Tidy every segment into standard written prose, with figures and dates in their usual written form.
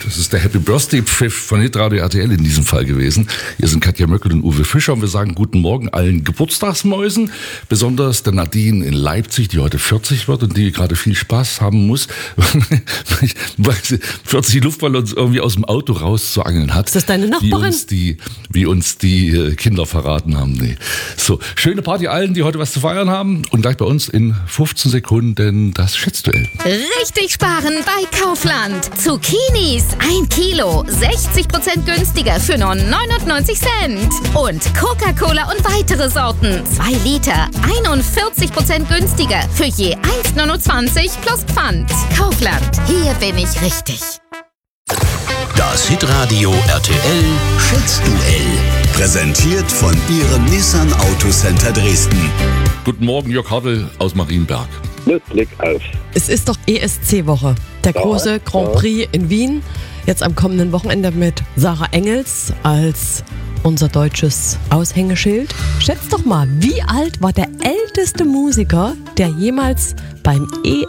Das ist der Happy Birthday Pfiff von Hitradio RTL in diesem Fall gewesen. Hier sind Katja Möckel und Uwe Fischer und wir sagen guten Morgen allen Geburtstagsmäusen, besonders der Nadine in Leipzig, die heute 40 wird und die gerade viel Spaß haben muss, weil sie 40 Luftballons irgendwie aus dem Auto rauszuangeln hat. Ist das deine Nachbarin? Wie uns die Kinder verraten haben. Nee. So, schöne Party allen, die heute was zu feiern haben und gleich bei uns in 15 Sekunden das Schätzduell. Richtig sparen bei Kaufland. Zucchinis 1 Kilo, 60% günstiger für nur 99 Cent. Und Coca-Cola und weitere Sorten 2 Liter, 41% günstiger für je 1,29 plus Pfand. Kaufland, hier bin ich richtig. Das Hitradio RTL Schätzduell. Präsentiert von Ihrem Nissan Autocenter Dresden. Guten Morgen, Jörg Hartl aus Marienberg. Mit Blick auf. Es ist doch ESC-Woche. Der große Grand Prix in Wien. Jetzt am kommenden Wochenende mit Sarah Engels als unser deutsches Aushängeschild. Schätzt doch mal, wie alt war der älteste Musiker, der jemals beim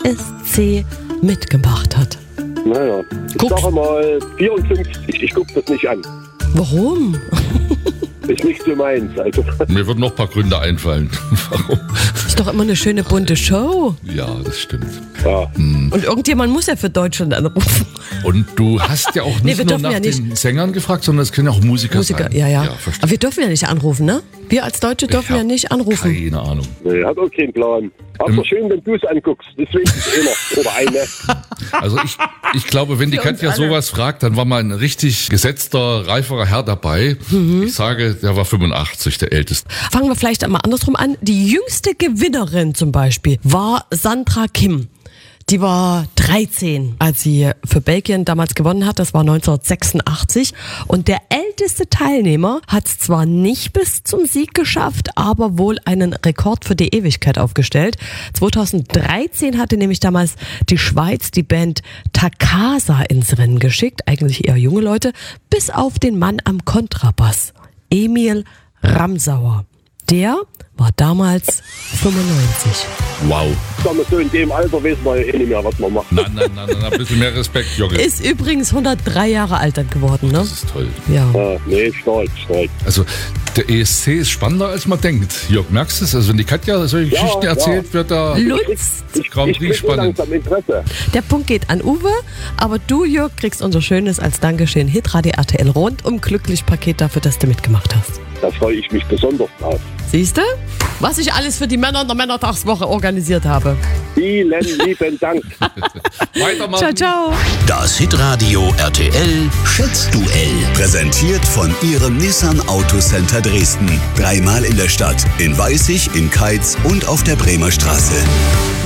ESC mitgemacht hat? Naja, ich sage mal 54. Ich gucke das nicht an. Warum? Ist nicht so meins. Also. Mir würden noch ein paar Gründe einfallen. Warum? Ist doch immer eine schöne bunte Show. Ja, das stimmt. Ja. Und irgendjemand muss ja für Deutschland anrufen. Und du hast ja auch nicht wir nur dürfen nach ja nicht. Den Sängern gefragt, sondern es können auch Musiker sein. Ja. verstehe. Aber wir dürfen ja nicht anrufen, ne? Wir als Deutsche dürfen ja hab nicht anrufen. Keine Ahnung. Nee, hat auch keinen Plan. Aber schön, wenn du es anguckst. Deswegen ist einer oder eine. Also ich glaube, wenn die Für uns Katja alle. sowas fragt, dann war mal ein richtig gesetzter, reiferer Herr dabei. Ich sage, der war 85, der Älteste. Fangen wir vielleicht einmal andersrum an. Die jüngste Gewinnerin zum Beispiel war Sandra Kim. Die war 13, als sie für Belgien damals gewonnen hat. Das war 1986. Und der älteste Teilnehmer hat es zwar nicht bis zum Sieg geschafft, aber wohl einen Rekord für die Ewigkeit aufgestellt. 2013 hatte nämlich damals die Schweiz die Band Takasa ins Rennen geschickt. Eigentlich eher junge Leute. Bis auf den Mann am Kontrabass, Emil Ramsauer. Der war damals 95. Wow. Sagen wir so, in dem Alter weiß man ja eh nicht mehr, was man macht. Nein, ein bisschen mehr Respekt, Jogge. Ist übrigens 103 Jahre alt dann geworden, ne? Das ist toll. Ja. Ja, nee, stark. Also der ESC ist spannender, als man denkt. Jörg, merkst du es? Also wenn die Katja solche Geschichten erzählt, wird da Lutz, Grand Prix spannend. langsam Interesse. der Punkt geht an Uwe, aber du, Jörg, kriegst unser schönes als Dankeschön Hitradio RTL rundum glücklich Paket dafür, dass du mitgemacht hast. Da freue ich mich besonders drauf. Siehst du, was ich alles für die Männer in der Männertagswoche organisiert habe. Vielen lieben Dank. Weitermachen. Ciao, ciao. Das Hitradio RTL Schätzduell. Präsentiert von Ihrem Nissan Autocenter Dresden. 3-mal in der Stadt. In Weißig, in Keitz und auf der Bremer Straße.